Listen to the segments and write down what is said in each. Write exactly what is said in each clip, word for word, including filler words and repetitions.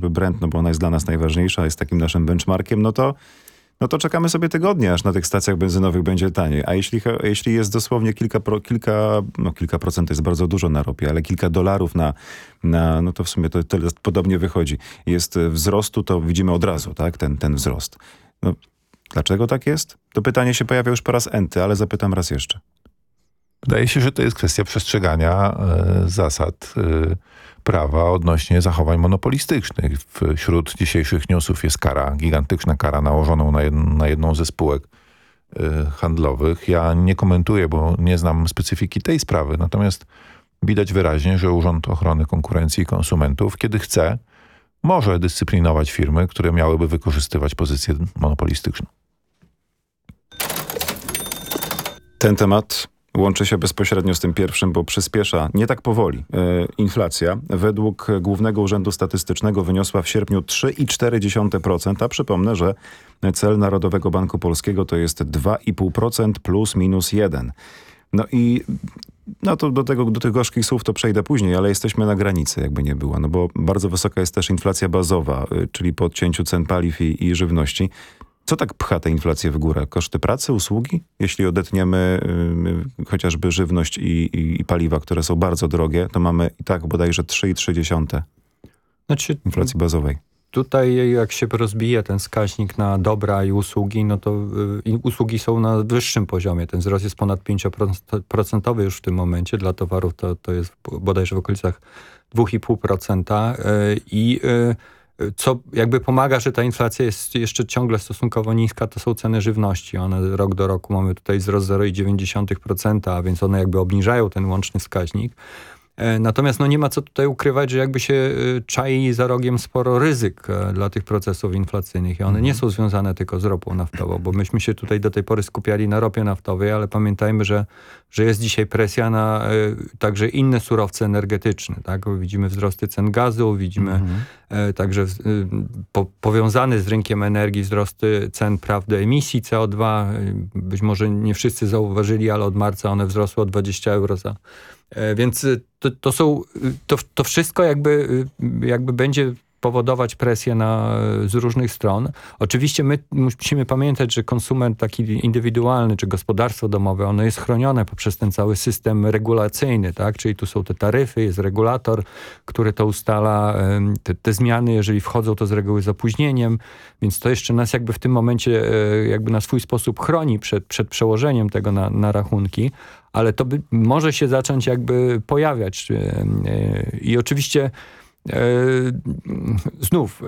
chociażby Brent, no bo ona jest dla nas najważniejsza, jest takim naszym benchmarkiem, no to no to czekamy sobie tygodnie, aż na tych stacjach benzynowych będzie taniej. A jeśli, jeśli jest dosłownie kilka, pro, kilka, no kilka procent, to jest bardzo dużo na ropie, ale kilka dolarów na, na no to w sumie to tyle podobnie wychodzi. Jest wzrostu, to widzimy od razu, tak, ten, ten wzrost. No, dlaczego tak jest? To pytanie się pojawia już po raz enty, ale zapytam raz jeszcze. Wydaje się, że to jest kwestia przestrzegania e, zasad e, prawa odnośnie zachowań monopolistycznych. Wśród dzisiejszych newsów jest kara, gigantyczna kara nałożoną na, jed, na jedną ze spółek e, handlowych. Ja nie komentuję, bo nie znam specyfiki tej sprawy, natomiast widać wyraźnie, że Urząd Ochrony Konkurencji i Konsumentów, kiedy chce, może dyscyplinować firmy, które miałyby wykorzystywać pozycję monopolistyczną. Ten temat łączy się bezpośrednio z tym pierwszym, bo przyspiesza nie tak powoli e, inflacja. Według Głównego Urzędu Statystycznego wyniosła w sierpniu trzy i cztery dziesiąte procent, a przypomnę, że cel Narodowego Banku Polskiego to jest dwa i pół procent plus minus jeden. No i no to do, tego, do tych gorzkich słów to przejdę później, ale jesteśmy na granicy, jakby nie było, no bo bardzo wysoka jest też inflacja bazowa, y, czyli po odcięciu cen paliw i, i żywności. Co tak pcha tę inflację w górę? Koszty pracy, usługi? Jeśli odetniemy y, chociażby żywność i, i, i paliwa, które są bardzo drogie, to mamy i tak bodajże trzy i trzy dziesiąte znaczy, inflacji bazowej. Tutaj jak się rozbije ten wskaźnik na dobra i usługi, no to y, usługi są na wyższym poziomie. Ten wzrost jest ponad pięć procent już w tym momencie. Dla towarów to, to jest bodajże w okolicach dwa i pół procent. I y, co jakby pomaga, że ta inflacja jest jeszcze ciągle stosunkowo niska, to są ceny żywności. One rok do roku mamy tutaj wzrost zero i dziewięć procent, a więc one jakby obniżają ten łączny wskaźnik. Natomiast no nie ma co tutaj ukrywać, że jakby się czai za rogiem sporo ryzyk dla tych procesów inflacyjnych i one nie są związane tylko z ropą naftową, bo myśmy się tutaj do tej pory skupiali na ropie naftowej, ale pamiętajmy, że, że jest dzisiaj presja na y, także inne surowce energetyczne. Tak? Widzimy wzrosty cen gazu, widzimy mhm. y, także y, po, powiązane z rynkiem energii wzrosty cen praw do emisji C O dwa. Y, być może nie wszyscy zauważyli, ale od marca one wzrosły o dwadzieścia euro za Więc to, to są, to, to wszystko jakby, jakby będzie powodować presję na, z różnych stron. Oczywiście my musimy pamiętać, że konsument taki indywidualny, czy gospodarstwo domowe, ono jest chronione poprzez ten cały system regulacyjny, tak? Czyli tu są te taryfy, jest regulator, który to ustala. Te, te zmiany, jeżeli wchodzą, to z reguły z opóźnieniem, więc to jeszcze nas jakby w tym momencie jakby na swój sposób chroni przed, przed przełożeniem tego na, na rachunki, ale to by, może się zacząć jakby pojawiać. I oczywiście znów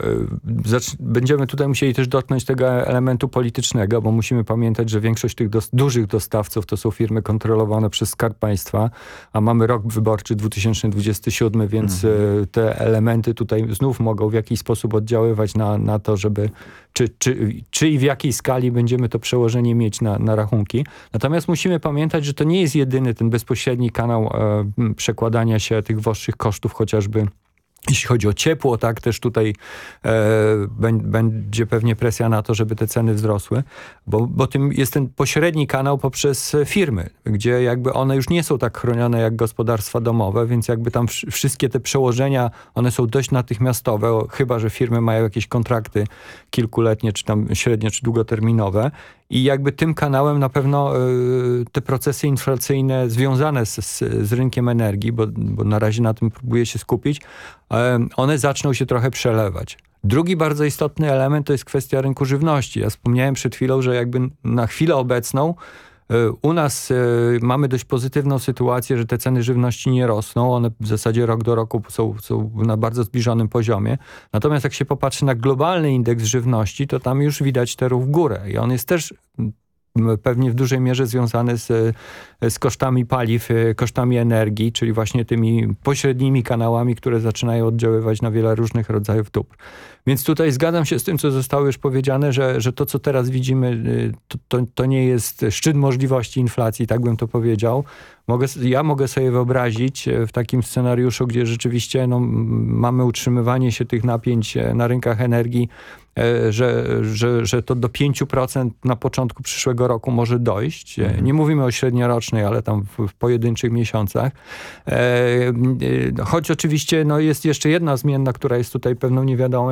będziemy tutaj musieli też dotknąć tego elementu politycznego, bo musimy pamiętać, że większość tych dos- dużych dostawców to są firmy kontrolowane przez Skarb Państwa, a mamy rok wyborczy dwa tysiące dwudziesty siódmy, więc mhm. te elementy tutaj znów mogą w jakiś sposób oddziaływać na, na to, żeby czy, czy, czy i w jakiej skali będziemy to przełożenie mieć na, na rachunki. Natomiast musimy pamiętać, że to nie jest jedyny ten bezpośredni kanał e, przekładania się tych wyższych kosztów, chociażby jeśli chodzi o ciepło, tak, też tutaj e, będzie pewnie presja na to, żeby te ceny wzrosły, bo, bo tym jest ten pośredni kanał poprzez firmy, gdzie jakby one już nie są tak chronione jak gospodarstwa domowe, więc jakby tam wszystkie te przełożenia, one są dość natychmiastowe, chyba że firmy mają jakieś kontrakty kilkuletnie, czy tam średnio, czy długoterminowe. I jakby tym kanałem na pewno y, te procesy inflacyjne związane z, z, z rynkiem energii, bo, bo na razie na tym próbuję się skupić, y, one zaczną się trochę przelewać. Drugi bardzo istotny element to jest kwestia rynku żywności. Ja wspomniałem przed chwilą, że jakby na chwilę obecną u nas y, mamy dość pozytywną sytuację, że te ceny żywności nie rosną. One w zasadzie rok do roku są, są na bardzo zbliżonym poziomie. Natomiast jak się popatrzy na globalny indeks żywności, to tam już widać te ruch w górę. I on jest też pewnie w dużej mierze związany z, z kosztami paliw, kosztami energii, czyli właśnie tymi pośrednimi kanałami, które zaczynają oddziaływać na wiele różnych rodzajów dóbr. Więc tutaj zgadzam się z tym, co zostało już powiedziane, że, że to, co teraz widzimy, to, to, to nie jest szczyt możliwości inflacji, tak bym to powiedział. Mogę, ja mogę sobie wyobrazić w takim scenariuszu, gdzie rzeczywiście no, mamy utrzymywanie się tych napięć na rynkach energii, że, że, że to do pięć procent na początku przyszłego roku może dojść. Mhm. Nie mówimy o średniorocznej, ale tam w, w pojedynczych miesiącach. Choć oczywiście no, jest jeszcze jedna zmienna, która jest tutaj pewną niewiadomą,